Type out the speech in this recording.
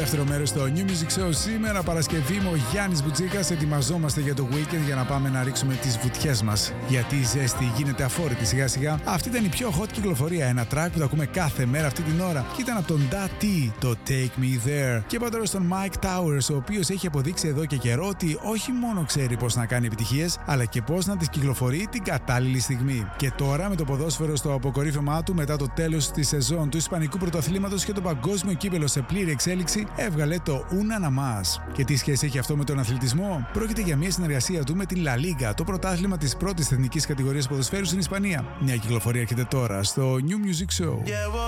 δεύτερο μέρος στο New Music Show. Σήμερα Παρασκευή με ο Γιάννης Μπουτσίκας. Ετοιμαζόμαστε για το weekend για να πάμε να ρίξουμε τις βουτιές μας. Γιατί η ζέστη γίνεται αφόρητη σιγά σιγά. Αυτή ήταν η πιο hot κυκλοφορία. Ένα track που το ακούμε κάθε μέρα αυτή την ώρα. Και ήταν από τον Da T, το Take Me There. Και είπα τώρα στον Mike Towers, ο οποίος έχει αποδείξει εδώ και καιρό ότι όχι μόνο ξέρει πώς να κάνει επιτυχίες, αλλά και πώς να τις κυκλοφορεί την κατάλληλη στιγμή. Και τώρα με το ποδόσφαιρο στο αποκορύφωμά του μετά το τέλος της σεζόν του Ισπανικού Πρωταθλήματος και το παγκόσμιο κύπελο σε πλήρη εξέλιξη, έβγαλε το Una Nada Más. Και τι σχέση έχει αυτό με τον αθλητισμό? Πρόκειται για μια συνεργασία του με τη La Liga, το πρωτάθλημα της πρώτης εθνικής κατηγορίας ποδοσφαίρου στην Ισπανία. Μια κυκλοφορία έρχεται τώρα στο New Music Show.